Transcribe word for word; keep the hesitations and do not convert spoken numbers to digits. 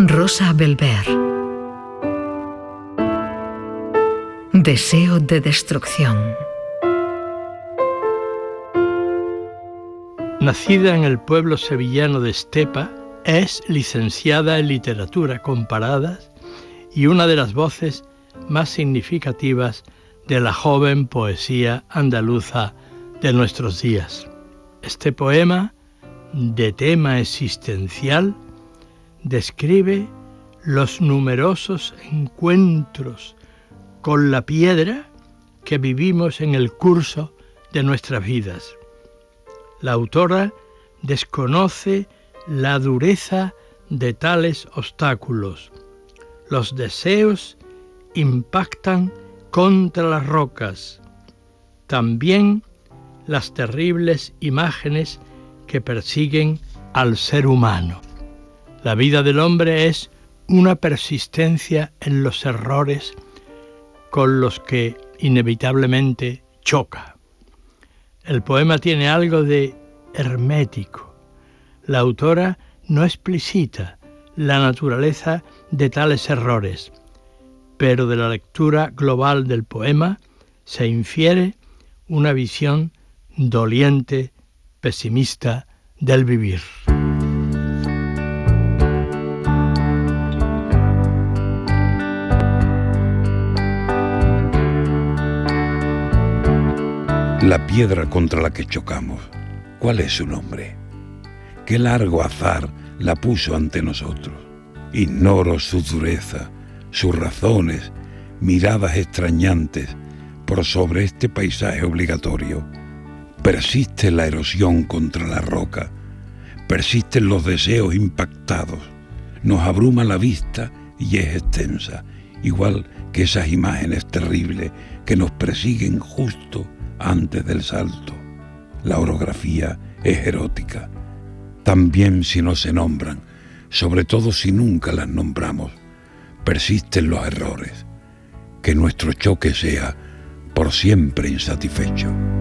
Rosa Belver. Deseo de destrucción. Nacida en el pueblo sevillano de Estepa, es licenciada en literatura comparada y una de las voces más significativas de la joven poesía andaluza de nuestros días. Este poema, de tema existencial, describe los numerosos encuentros con la piedra que vivimos en el curso de nuestras vidas. La autora desconoce la dureza de tales obstáculos. Los deseos impactan contra las rocas. También las terribles imágenes que persiguen al ser humano. La vida del hombre es una persistencia en los errores con los que inevitablemente choca. El poema tiene algo de hermético. La autora no explicita la naturaleza de tales errores, pero de la lectura global del poema se infiere una visión doliente, pesimista del vivir. La piedra contra la que chocamos, ¿cuál es su nombre? ¿Qué largo azar la puso ante nosotros? Ignoro su dureza, sus razones, miradas extrañantes por sobre este paisaje obligatorio. Persiste la erosión contra la roca, persisten los deseos impactados, nos abruma la vista y es extensa, igual que esas imágenes terribles que nos persiguen justo antes del salto. La orografía es erótica. También si no se nombran, sobre todo si nunca las nombramos, persisten los errores. Que nuestro choque sea por siempre insatisfecho.